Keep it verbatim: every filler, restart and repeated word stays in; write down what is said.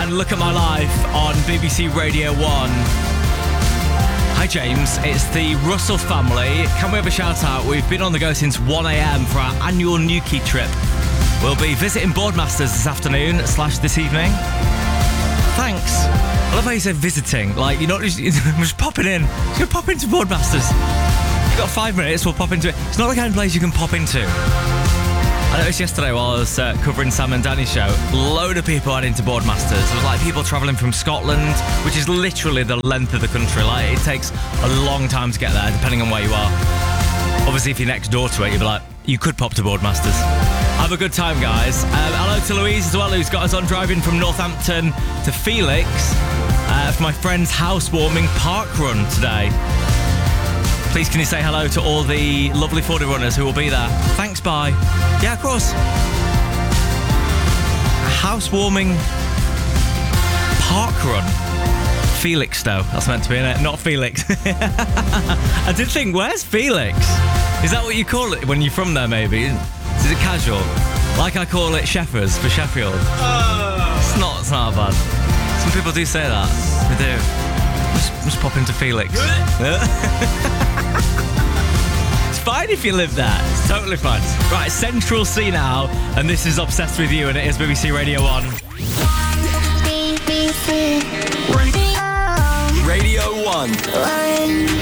and Look at My Life on B B C Radio one. Hi James, it's the Russell family. Can we have a shout out? We've been on the go since one a.m. for our annual Newquay trip. We'll be visiting Boardmasters this afternoon slash this evening. Thanks. I love how you say visiting. Like, you're not just, you're just popping in. Just gonna pop into Boardmasters. You've got five minutes, we'll pop into it. It's not the kind of place you can pop into. I noticed yesterday while I was uh, covering Sam and Danny's show, a load of people heading to Boardmasters. There was like people travelling from Scotland, which is literally the length of the country. Like, it takes a long time to get there, depending on where you are. Obviously, if you're next door to it, you'll be like, you could pop to Boardmasters. Have a good time, guys. Um, hello to Louise as well, who's got us on driving from Northampton to Felix uh, for my friend's housewarming park run today. Please can you say hello to all the lovely forty runners who will be there. Thanks, bye. Yeah, of course. Housewarming park run. Felix, though. That's meant to be in it, not Felix. I did think, where's Felix? Is that what you call it when you're from there, maybe? Is it casual? Like I call it Sheffers for Sheffield. Oh. It's not, it's not bad. Some people do say that. They do. Just, just pop into Felix. It's fine if you live there. It's totally fine. Right, Central C now, and this is Obsessed With You, and it is B B C Radio one. B B C Radio one.